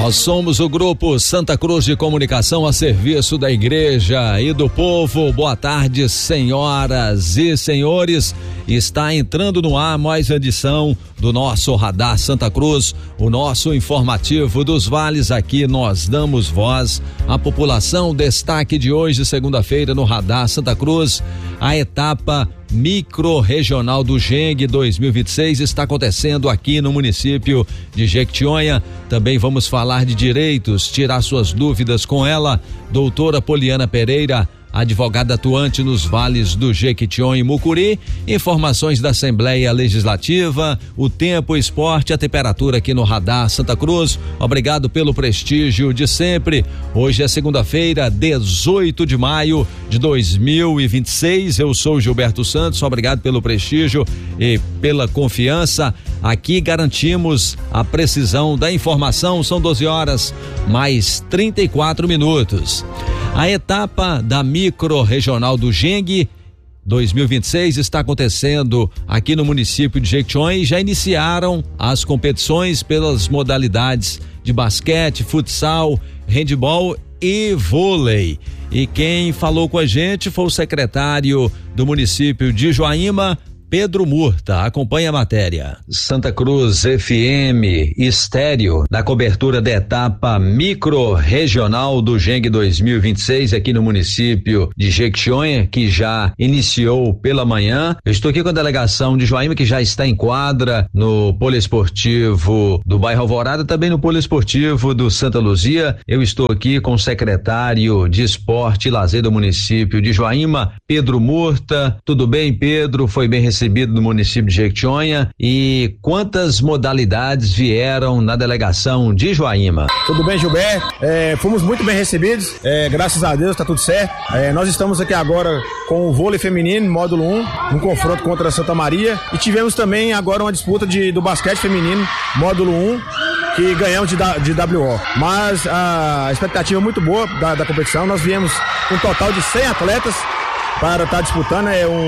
Nós somos o Grupo Santa Cruz de Comunicação a serviço da igreja e do povo. Boa tarde, senhoras e senhores. Está entrando no ar mais uma edição do nosso Radar Santa Cruz, o nosso informativo dos vales. Aqui nós damos voz à população. Destaque de hoje, segunda-feira, no Radar Santa Cruz, a etapa micro-regional do GENG 2026 está acontecendo aqui no município de Jequitinhonha. Também vamos falar de direitos, tirar suas dúvidas com ela, doutora Poliana Pereira, advogada atuante nos vales do Jequitinhonha e Mucuri. Informações da Assembleia Legislativa, o tempo, o esporte, a temperatura aqui no Radar Santa Cruz. Obrigado pelo prestígio de sempre. Hoje é segunda-feira, 18 de maio de 2026. Eu sou Gilberto Santos. Obrigado pelo prestígio e pela confiança. Aqui garantimos a precisão da informação. São 12 horas mais 34 minutos. A etapa da micro-regional do GENG 2026 está acontecendo aqui no município de Jequitinhonha e já iniciaram as competições pelas modalidades de basquete, futsal, handebol e vôlei. E quem falou com a gente foi o secretário do município de Joaíma, Pedro Murta. Acompanha a matéria. Santa Cruz FM Estéreo, na cobertura da etapa micro-regional do GENG 2026 aqui no município de Jequitinhonha, que já iniciou pela manhã. Eu estou aqui com a delegação de Joaíma, que já está em quadra no poliesportivo do bairro Alvorada, também no poliesportivo do Santa Luzia. Eu estou aqui com o secretário de Esporte e Lazer do município de Joaíma, Pedro Murta. Tudo bem, Pedro? Foi bem recebido no município de Jequitinhonha. E quantas modalidades vieram na delegação de Joaíma? Tudo bem, Gilberto? Fomos muito bem recebidos, graças a Deus, tá tudo certo. Nós estamos aqui agora com o vôlei feminino, módulo 1, um confronto contra a Santa Maria, e tivemos também agora uma disputa do basquete feminino, módulo 1, que ganhamos de WO. Mas a expectativa é muito boa da competição. Nós viemos com um total de 100 atletas para estar disputando.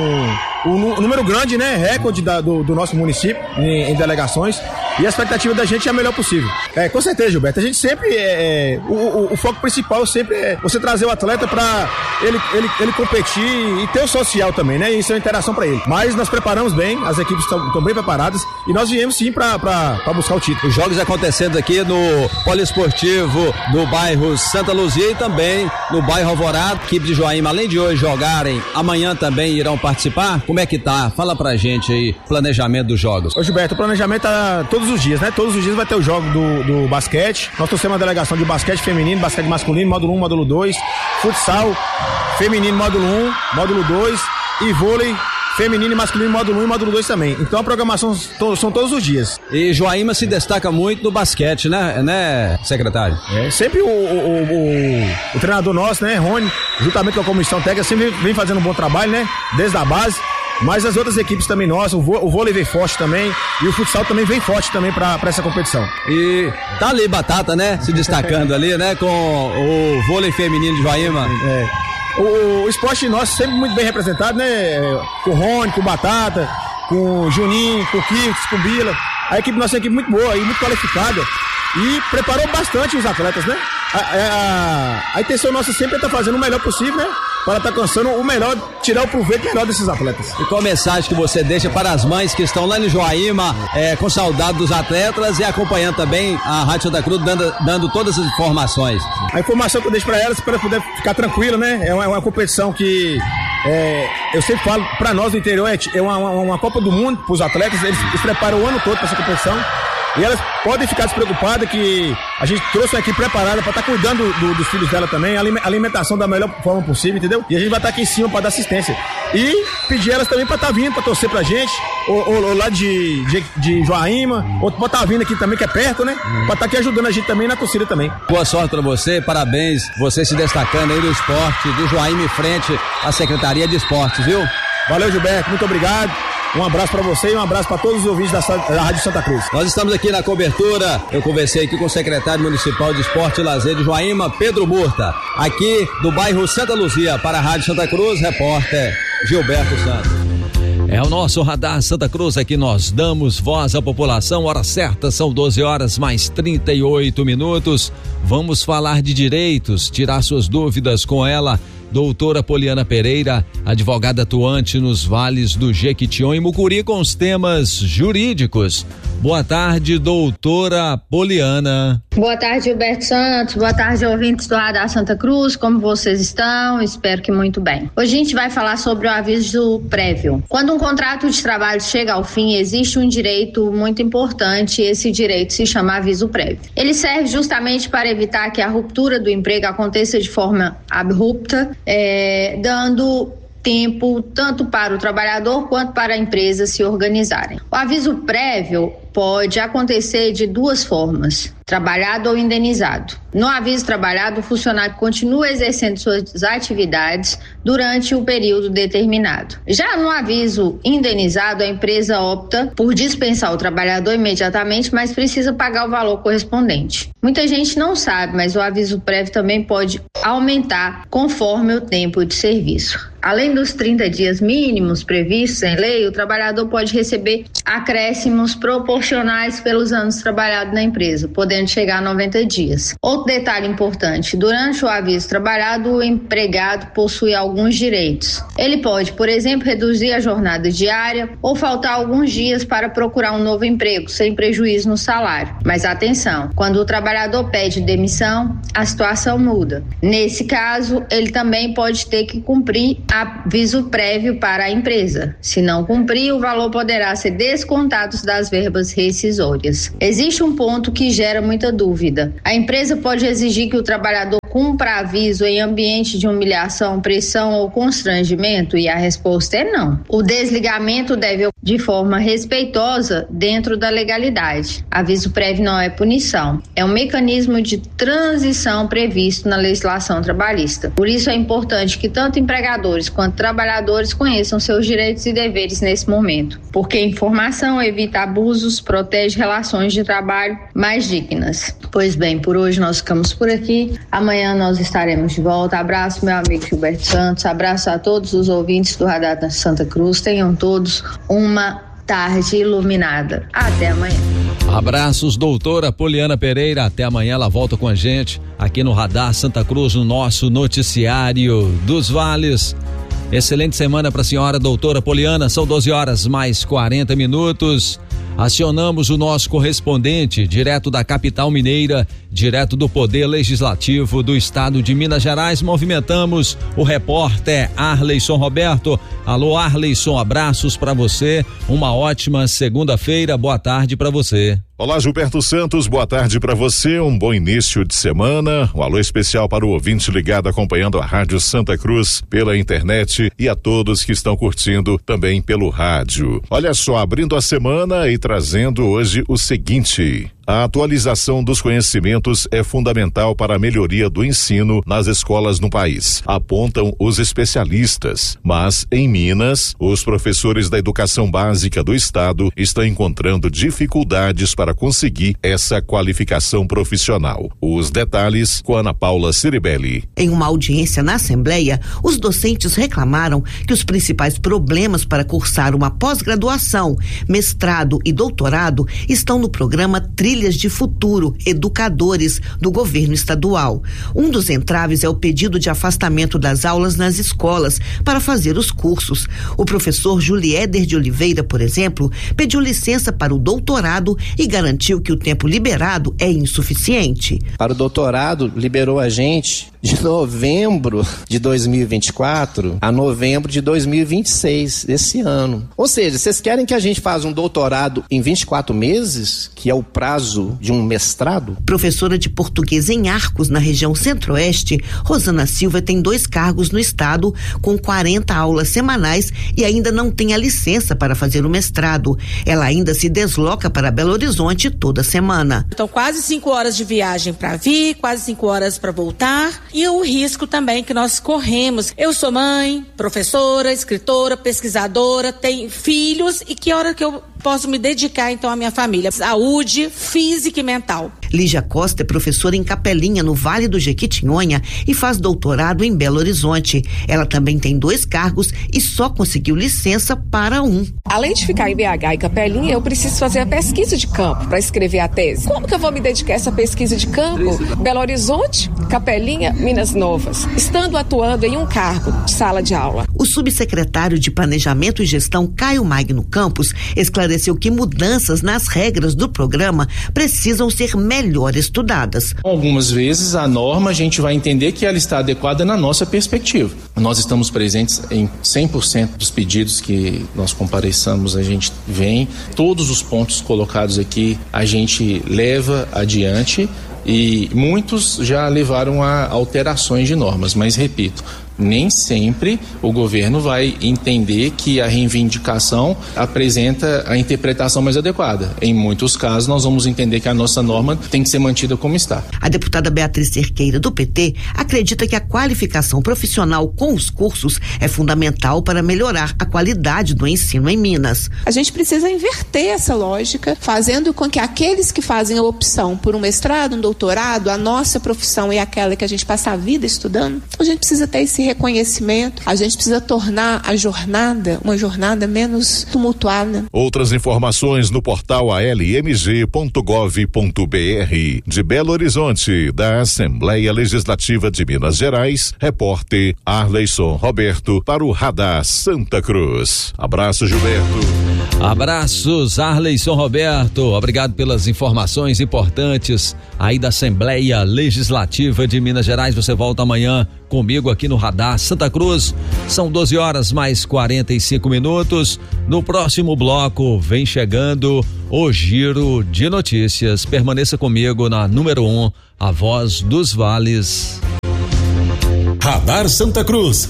Um número grande, né? Recorde do nosso município em delegações. E a expectativa da gente é a melhor possível. Com certeza, Gilberto. A gente sempre o foco principal sempre é você trazer o atleta para ele competir e ter o social também, né? Isso é uma interação para ele. Mas nós preparamos bem, as equipes estão bem preparadas e nós viemos sim para buscar o título. Os jogos acontecendo aqui no poliesportivo do bairro Santa Luzia e também no bairro Alvorada. A equipe de Joaíma, além de hoje jogarem, amanhã também irão participar. Como é que tá? Fala pra gente aí, planejamento dos jogos. Ô Gilberto, o planejamento tá todos os dias, né? Todos os dias vai ter o jogo do basquete. Nós trouxemos uma delegação de basquete feminino, basquete masculino, módulo 1, módulo 2, futsal feminino, módulo 1, módulo 2 e vôlei feminino e masculino, módulo 1 e módulo 2 também. Então a programação são todos os dias. E Joaíma se destaca muito no basquete, né, secretário? Sempre o treinador nosso, né, Rony, juntamente com a comissão técnica, sempre vem fazendo um bom trabalho, né, desde a base. Mas as outras equipes também nossas, o vôlei vem forte também e o futsal também vem forte também pra essa competição. E tá ali Batata, né, se destacando ali, né, com o vôlei feminino de Joaíma. O esporte nosso sempre muito bem representado, né, com o Rony, com o Batata, com o Juninho, com o Kifs, com o Bila. A equipe nossa é uma equipe muito boa e muito qualificada e preparou bastante os atletas, né. A intenção nossa sempre é estar fazendo o melhor possível, né, para estar alcançando o melhor, tirar o proveito melhor desses atletas. E qual a mensagem que você deixa para as mães que estão lá em Joaíma, com saudade dos atletas e acompanhando também a Rádio Santa Cruz, dando todas as informações? A informação que eu deixo para elas, para poder ficar tranquila, né? É uma competição que eu sempre falo, para nós do interior, é uma Copa do Mundo para os atletas. Eles preparam o ano todo para essa competição. E elas podem ficar despreocupadas que a gente trouxe uma equipe preparada para estar cuidando dos filhos dela também, a alimentação da melhor forma possível, entendeu? E a gente vai estar aqui em cima para dar assistência. E pedir elas também para estar vindo, para torcer pra gente, ou lá de Joaíma, ou para estar vindo aqui também, que é perto, né? Para estar aqui ajudando a gente também na torcida também. Boa sorte para você, parabéns, você se destacando aí no esporte de Joaíma em frente à Secretaria de Esportes, viu? Valeu, Gilberto, muito obrigado. Um abraço para você e um abraço para todos os ouvintes da Rádio Santa Cruz. Nós estamos aqui na cobertura. Eu conversei aqui com o secretário municipal de Esporte e Lazer de Joaíma, Pedro Murta, aqui do bairro Santa Luzia, para a Rádio Santa Cruz, repórter Gilberto Santos. É o nosso Radar Santa Cruz, aqui nós damos voz à população. Hora certa, são 12h mais 38. Vamos falar de direitos, tirar suas dúvidas com ela, doutora Poliana Pereira, advogada atuante nos vales do Jequitinhonha e Mucuri com os temas jurídicos. Boa tarde, doutora Poliana. Boa tarde, Gilberto Santos. Boa tarde, ouvintes do Radar Santa Cruz. Como vocês estão? Espero que muito bem. Hoje a gente vai falar sobre o aviso prévio. Quando um contrato de trabalho chega ao fim, existe um direito muito importante e esse direito se chama aviso prévio. Ele serve justamente para evitar que a ruptura do emprego aconteça de forma abrupta, dando tempo tanto para o trabalhador quanto para a empresa se organizarem. O aviso prévio pode acontecer de duas formas: trabalhado ou indenizado. No aviso trabalhado, o funcionário continua exercendo suas atividades durante o período determinado. Já no aviso indenizado, a empresa opta por dispensar o trabalhador imediatamente, mas precisa pagar o valor correspondente. Muita gente não sabe, mas o aviso prévio também pode aumentar conforme o tempo de serviço. Além dos 30 dias mínimos previstos em lei, o trabalhador pode receber acréscimos proporcionais pelos anos trabalhados na empresa, podendo chegar a 90 dias. Outro detalhe importante: durante o aviso trabalhado, o empregado possui alguns direitos. Ele pode, por exemplo, reduzir a jornada diária ou faltar alguns dias para procurar um novo emprego, sem prejuízo no salário. Mas atenção, quando o trabalhador pede demissão, a situação muda. Nesse caso, ele também pode ter que cumprir aviso prévio para a empresa. Se não cumprir, o valor poderá ser descontado das verbas rescisórias. Existe um ponto que gera muita dúvida. A empresa pode exigir que o trabalhador cumpra aviso em ambiente de humilhação, pressão ou constrangimento? E a resposta é não. O desligamento deve ocorrer de forma respeitosa dentro da legalidade. Aviso prévio não é punição, é um mecanismo de transição previsto na legislação trabalhista. Por isso é importante que tanto empregadores quanto trabalhadores conheçam seus direitos e deveres nesse momento, porque a informação evita abusos, protege relações de trabalho mais dignas. Pois bem, por hoje nós ficamos por aqui. Amanhã nós estaremos de volta. Abraço, meu amigo Gilberto Santos. Abraço a todos os ouvintes do Radar da Santa Cruz. Tenham todos uma tarde iluminada. Até amanhã. Abraços, doutora Poliana Pereira. Até amanhã, ela volta com a gente aqui no Radar Santa Cruz, no nosso noticiário dos vales. Excelente semana para a senhora, doutora Poliana. São 12h mais 40. Acionamos o nosso correspondente direto da capital mineira, direto do Poder Legislativo do Estado de Minas Gerais. Movimentamos o repórter Arleison Roberto. Alô, Arleison, abraços para você. Uma ótima segunda-feira. Boa tarde para você. Olá, Gilberto Santos, boa tarde para você, um bom início de semana, um alô especial para o ouvinte ligado acompanhando a Rádio Santa Cruz pela internet e a todos que estão curtindo também pelo rádio. Olha só, abrindo a semana e trazendo hoje o seguinte: a atualização dos conhecimentos é fundamental para a melhoria do ensino nas escolas no país, apontam os especialistas. Mas, em Minas, os professores da educação básica do estado estão encontrando dificuldades para conseguir essa qualificação profissional. Os detalhes com Ana Paula Ciribelli. Em uma audiência na Assembleia, os docentes reclamaram que os principais problemas para cursar uma pós-graduação, mestrado e doutorado estão no programa Trilhas de Futuro, Educadores, do governo estadual. Um dos entraves é o pedido de afastamento das aulas nas escolas para fazer os cursos. O professor Juliéder de Oliveira, por exemplo, pediu licença para o doutorado e garantiu que o tempo liberado é insuficiente. Para o doutorado, liberou a gente de novembro de 2024 a novembro de 2026, desse ano. Ou seja, vocês querem que a gente faça um doutorado em 24 meses, que é o prazo de um mestrado? Professora de português em Arcos, na região centro-oeste, Rosana Silva tem 2 cargos no estado, com 40 aulas semanais e ainda não tem a licença para fazer o mestrado. Ela ainda se desloca para Belo Horizonte toda semana. Então, quase 5 horas de viagem para vir, quase 5 horas para voltar. E o risco também que nós corremos. Eu sou mãe, professora, escritora, pesquisadora, tenho filhos, e que hora que eu posso me dedicar então à minha família. Saúde física e mental. Lígia Costa é professora em Capelinha, no Vale do Jequitinhonha, e faz doutorado em Belo Horizonte. Ela também tem 2 cargos e só conseguiu licença para um. Além de ficar em BH e Capelinha, eu preciso fazer a pesquisa de campo para escrever a tese. Como que eu vou me dedicar a essa pesquisa de campo? Belo Horizonte, Capelinha, Minas Novas, estando atuando em um cargo de sala de aula. O subsecretário de Planejamento e Gestão, Caio Magno Campos, esclareceu que mudanças nas regras do programa precisam ser melhor estudadas. Algumas vezes a norma a gente vai entender que ela está adequada na nossa perspectiva. Nós estamos presentes em 100% dos pedidos que nós compareçamos, a gente vem, todos os pontos colocados aqui a gente leva adiante e muitos já levaram a alterações de normas, mas repito, nem sempre o governo vai entender que a reivindicação apresenta a interpretação mais adequada. Em muitos casos, nós vamos entender que a nossa norma tem que ser mantida como está. A deputada Beatriz Cerqueira, do PT, acredita que a qualificação profissional com os cursos é fundamental para melhorar a qualidade do ensino em Minas. A gente precisa inverter essa lógica, fazendo com que aqueles que fazem a opção por um mestrado, um doutorado, a nossa profissão é aquela que a gente passa a vida estudando, a gente precisa ter esse reconhecimento, a gente precisa tornar a jornada uma jornada menos tumultuada. Outras informações no portal almg.gov.br. De Belo Horizonte, da Assembleia Legislativa de Minas Gerais, repórter Arleison Roberto para o Radar Santa Cruz. Abraço, Gilberto. Abraços, Arleison Roberto. Obrigado pelas informações importantes aí da Assembleia Legislativa de Minas Gerais. Você volta amanhã comigo aqui no Radar Santa Cruz. São 12h45. No próximo bloco vem chegando o Giro de Notícias. Permaneça comigo na número 1, a voz dos vales. Radar Santa Cruz.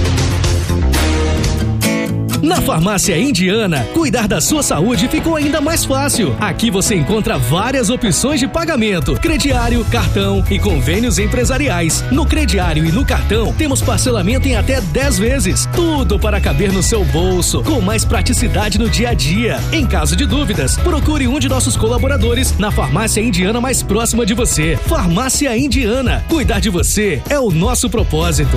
Na Farmácia Indiana, cuidar da sua saúde ficou ainda mais fácil. Aqui você encontra várias opções de pagamento: crediário, cartão e convênios empresariais. No crediário e no cartão, temos parcelamento em até 10 vezes. Tudo para caber no seu bolso, com mais praticidade no dia a dia. Em caso de dúvidas, procure um de nossos colaboradores na Farmácia Indiana mais próxima de você. Farmácia Indiana, cuidar de você é o nosso propósito.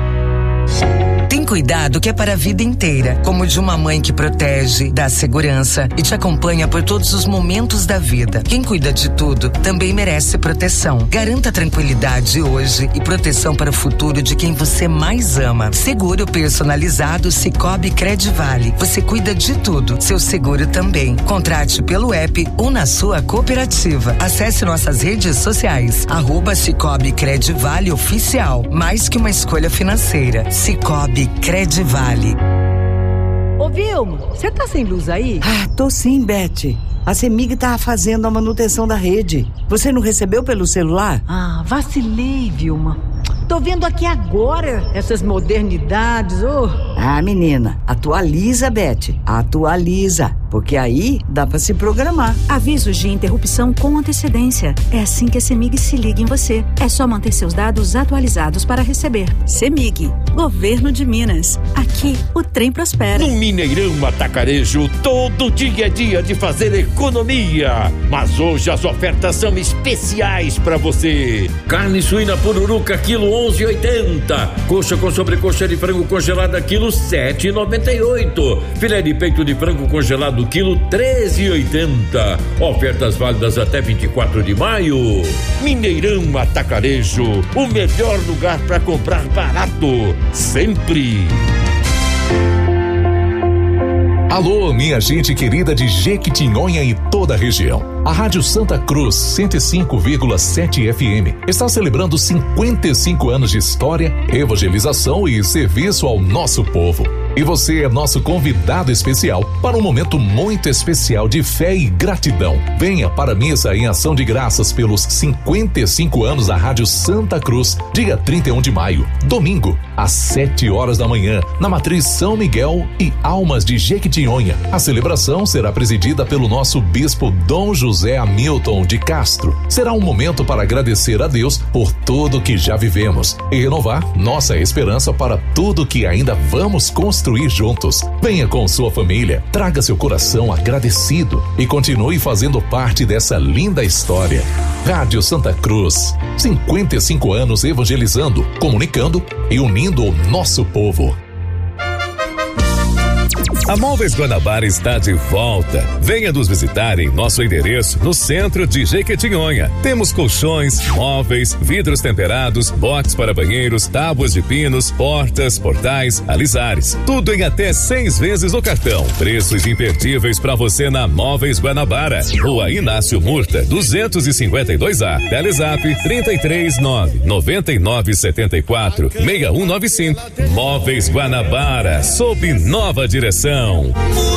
Tem cuidado que é para a vida inteira, como de uma mãe que protege, dá segurança e te acompanha por todos os momentos da vida. Quem cuida de tudo também merece proteção. Garanta tranquilidade hoje e proteção para o futuro de quem você mais ama. Seguro personalizado Sicoob Credivale. Você cuida de tudo, seu seguro também. Contrate pelo app ou na sua cooperativa. Acesse nossas redes sociais, @Sicoob Credivale Oficial. Mais que uma escolha financeira. Sicoob Credivale. Ô Vilma, você tá sem luz aí? Ah, tô sim, Beth. A CEMIG tá fazendo a manutenção da rede. Você não recebeu pelo celular? Ah, vacilei, Vilma. Tô vendo aqui agora essas modernidades, Ah, menina, atualiza, Beth. Atualiza, porque aí dá pra se programar. Avisos de interrupção com antecedência. É assim que a CEMIG se liga em você. É só manter seus dados atualizados para receber. CEMIG, Governo de Minas. Aqui, o trem prospera. No Mineirão Atacarejo, todo dia é dia de fazer economia. Mas hoje as ofertas são especiais para você. Carne suína pururuca, quilo 11,80. Coxa com sobrecoxa de frango congelada, quilo 7,98. Filé de peito de frango congelado, quilo 13,80. Ofertas válidas até 24 de maio. Mineirão Atacarejo, o melhor lugar para comprar barato, sempre. Alô, minha gente querida de Jequitinhonha e toda a região. A Rádio Santa Cruz 105,7 FM está celebrando 55 anos de história, evangelização e serviço ao nosso povo. E você é nosso convidado especial para um momento muito especial de fé e gratidão. Venha para a missa em ação de graças pelos 55 anos da Rádio Santa Cruz, dia 31 de maio, domingo, às 7 horas da manhã, na Matriz São Miguel e Almas de Jequitinhonha. A celebração será presidida pelo nosso bispo Dom José Hamilton de Castro. Será um momento para agradecer a Deus por tudo que já vivemos e renovar nossa esperança para tudo que ainda vamos construir construir juntos. Venha com sua família, traga seu coração agradecido e continue fazendo parte dessa linda história. Rádio Santa Cruz, 55 anos evangelizando, comunicando e unindo o nosso povo. A Móveis Guanabara está de volta. Venha nos visitar em nosso endereço no centro de Jequitinhonha. Temos colchões, móveis, vidros temperados, box para banheiros, tábuas de pinos, portas, portais, alisares. Tudo em até 6 vezes no cartão. Preços imperdíveis para você na Móveis Guanabara. Rua Inácio Murta, 252A. Telezap 339-9974-6195. Móveis Guanabara, sob nova direção.